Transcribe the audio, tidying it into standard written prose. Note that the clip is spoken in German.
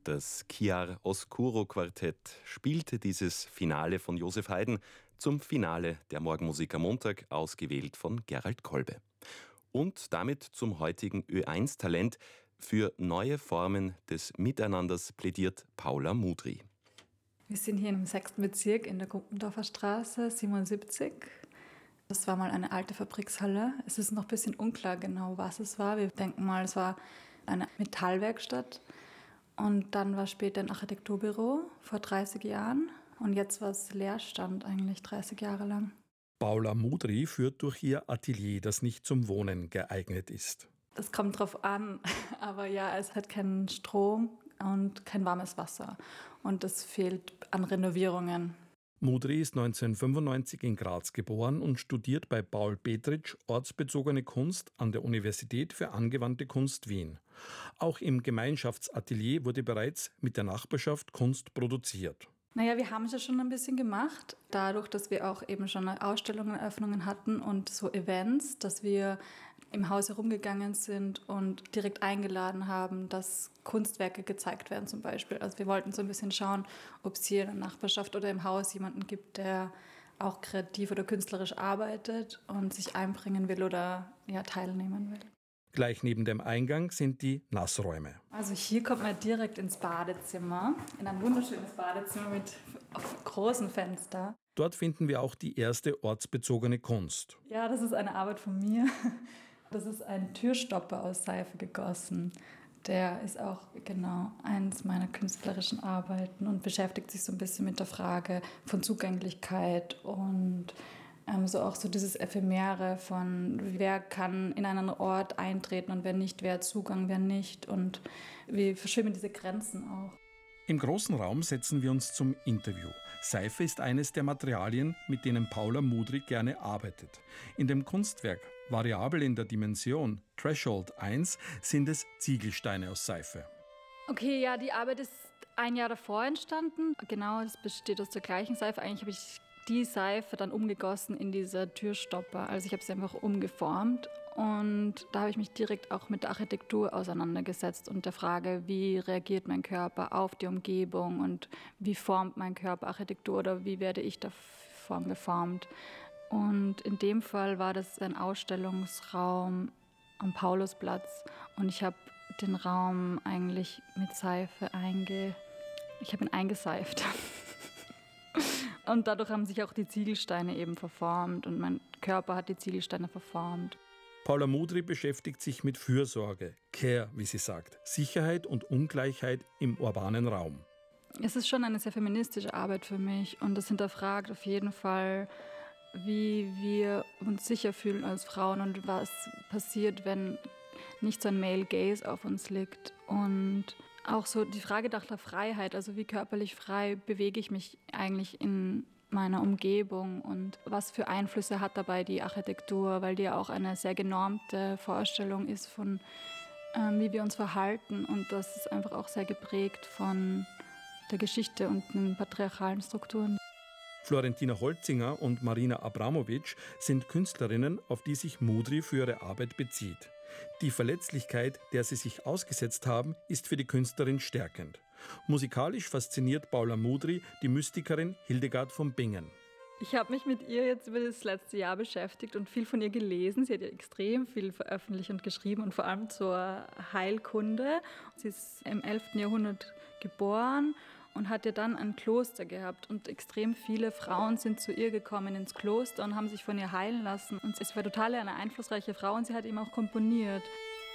Das Chiar Oscuro Quartett spielte dieses Finale von Josef Haydn zum Finale der Morgenmusik am Montag, ausgewählt von Gerald Kolbe. Und damit zum heutigen Ö1-Talent. Für neue Formen des Miteinanders plädiert Paula Mudry. Wir sind hier im 6. Bezirk in der Gumpendorfer Straße 77. Das war mal eine alte Fabrikshalle. Es ist noch ein bisschen unklar genau, was es war. Wir denken mal, es war eine Metallwerkstatt. Und dann war später ein Architekturbüro vor 30 Jahren. Und jetzt war es Leerstand eigentlich 30 Jahre lang. Paula Mudry führt durch ihr Atelier, das nicht zum Wohnen geeignet ist. Das kommt drauf an, aber ja, es hat keinen Strom und kein warmes Wasser. Und es fehlt an Renovierungen. Mudry ist 1995 in Graz geboren und studiert bei Paul Petritsch ortsbezogene Kunst an der Universität für angewandte Kunst Wien. Auch im Gemeinschaftsatelier wurde bereits mit der Nachbarschaft Kunst produziert. Naja, wir haben es ja schon ein bisschen gemacht, dadurch, dass wir auch eben schon Ausstellungen, Eröffnungen hatten und so Events, dass wir im Haus herumgegangen sind und direkt eingeladen haben, dass Kunstwerke gezeigt werden zum Beispiel. Also wir wollten so ein bisschen schauen, ob es hier in der Nachbarschaft oder im Haus jemanden gibt, der auch kreativ oder künstlerisch arbeitet und sich einbringen will oder ja, teilnehmen will. Gleich neben dem Eingang sind die Nassräume. Also hier kommt man direkt ins Badezimmer, in ein wunderschönes Badezimmer mit großen Fenstern. Dort finden wir auch die erste ortsbezogene Kunst. Ja, das ist eine Arbeit von mir. Das ist ein Türstopper aus Seife gegossen. Der ist auch genau eins meiner künstlerischen Arbeiten und beschäftigt sich so ein bisschen mit der Frage von Zugänglichkeit und so auch so dieses Ephemere von, wer kann in einen Ort eintreten und wer nicht, wer hat Zugang, wer nicht. Und wir verschwimmen diese Grenzen auch. Im großen Raum setzen wir uns zum Interview. Seife ist eines der Materialien, mit denen Paula Mudry gerne arbeitet. In dem Kunstwerk Variabel in der Dimension Threshold 1 sind es Ziegelsteine aus Seife. Okay, ja, die Arbeit ist ein Jahr davor entstanden. Genau, es besteht aus der gleichen Seife. Eigentlich habe ich die Seife dann umgegossen in diese Türstopper. Also ich habe sie einfach umgeformt und da habe ich mich direkt auch mit der Architektur auseinandergesetzt und der Frage, wie reagiert mein Körper auf die Umgebung und wie formt mein Körper Architektur oder wie werde ich davon geformt. Und in dem Fall war das ein Ausstellungsraum am Paulusplatz und ich habe den Raum eigentlich mit Seife eingeseift. Und dadurch haben sich auch die Ziegelsteine eben verformt und mein Körper hat die Ziegelsteine verformt. Paula Mudry beschäftigt sich mit Fürsorge, Care, wie sie sagt, Sicherheit und Ungleichheit im urbanen Raum. Es ist schon eine sehr feministische Arbeit für mich und das hinterfragt auf jeden Fall, wie wir uns sicher fühlen als Frauen und was passiert, wenn nicht so ein Male Gaze auf uns liegt. Und auch so die Frage nach der Freiheit, also wie körperlich frei bewege ich mich eigentlich in meiner Umgebung und was für Einflüsse hat dabei die Architektur, weil die ja auch eine sehr genormte Vorstellung ist von, wie wir uns verhalten und das ist einfach auch sehr geprägt von der Geschichte und den patriarchalen Strukturen. Florentina Holzinger und Marina Abramovic sind Künstlerinnen, auf die sich Mudry für ihre Arbeit bezieht. Die Verletzlichkeit, der sie sich ausgesetzt haben, ist für die Künstlerin stärkend. Musikalisch fasziniert Paula Mudry die Mystikerin Hildegard von Bingen. Ich habe mich mit ihr jetzt über das letzte Jahr beschäftigt und viel von ihr gelesen. Sie hat ja extrem viel veröffentlicht und geschrieben und vor allem zur Heilkunde. Sie ist im 11. Jahrhundert geboren und hat ja dann ein Kloster gehabt und extrem viele Frauen sind zu ihr gekommen ins Kloster und haben sich von ihr heilen lassen. Und es war total eine einflussreiche Frau und sie hat eben auch komponiert.